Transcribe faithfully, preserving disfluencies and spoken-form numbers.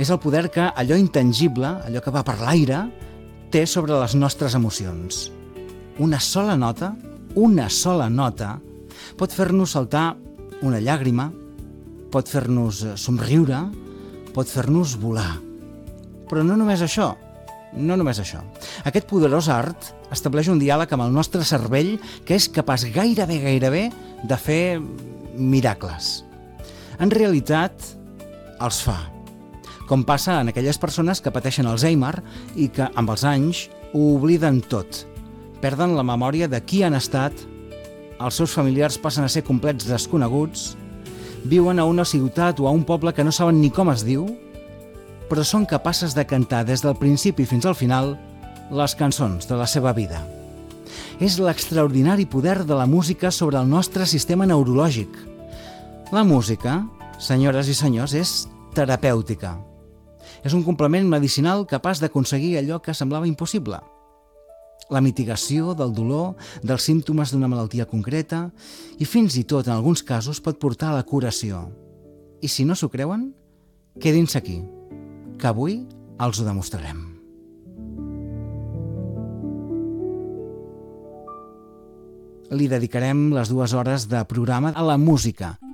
És el poder que allò intangible, allò que va per l'aire, té sobre les nostres emocions. Una sola nota, una sola nota, pot fer-nos saltar una llàgrima, pot fer-nos somriure, pot fer-nos volar. Però no només això, no només això. Aquest poderós art estableix un diàleg amb el nostre cervell que és capaç gairebé, gairebé de fer miracles. En realitat, els fa. Com passa en aquelles persones que pateixen Alzheimer i que, amb els anys, ho obliden tot. Perden la memòria de qui han estat, els seus familiars passen a ser complets desconeguts, viuen a una ciutat o a un poble que no saben ni com es diu, però són capaces de cantar des del principi fins al final les cançons de la seva vida. És l'extraordinari poder de la música sobre el nostre sistema neurològic. La música, senyores i senyors, és terapèutica. És un complement medicinal capaç d'aconseguir allò que semblava impossible. La mitigació del dolor, dels símptomes d'una malaltia concreta i fins i tot, en alguns casos, pot portar a la curació. I si no s'ho creuen, quedin-se aquí, que avui els ho demostrarem. Li dedicarem les dues hores de programa a la música.